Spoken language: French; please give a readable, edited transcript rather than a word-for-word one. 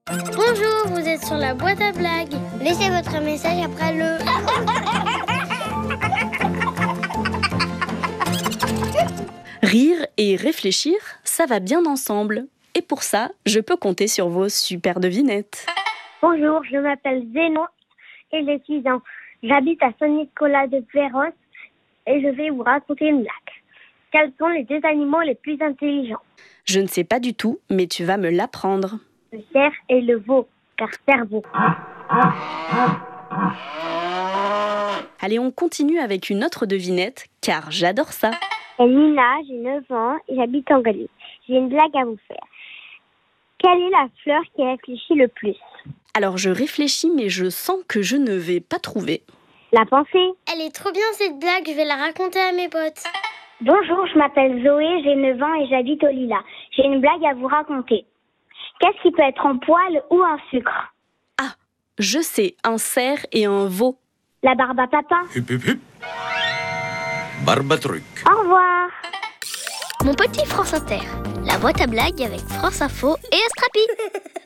Bonjour, vous êtes sur la boîte à blagues. Laissez votre message après le... Rire et réfléchir, ça va bien ensemble. Et pour ça, je peux compter sur vos super devinettes. Bonjour, je m'appelle Zénon et j'ai 6 ans. J'habite à Saint-Nicolas de Perros et je vais vous raconter une blague. Quels sont les 2 animaux les plus intelligents? Je ne sais pas du tout, mais tu vas me l'apprendre. Le cerf et le veau, car cerveau. Allez, on continue avec une autre devinette, car j'adore ça. Et Nina, j'ai 9 ans et j'habite en Galice. J'ai une blague à vous faire. Quelle est la fleur qui réfléchit le plus? Alors je réfléchis, mais je sens que je ne vais pas trouver. La pensée. Elle est trop bien cette blague, je vais la raconter à mes potes. Bonjour, je m'appelle Zoé, j'ai 9 ans et j'habite au Lilas. J'ai une blague à vous raconter. Qu'est-ce qui peut être en poil ou en sucre? Ah, je sais, un cerf et un veau. La barbe à papa. Hup, hup, hup. Barbatruc. Au revoir. Mon petit France Inter, la boîte à blagues avec France Info et Astrapi.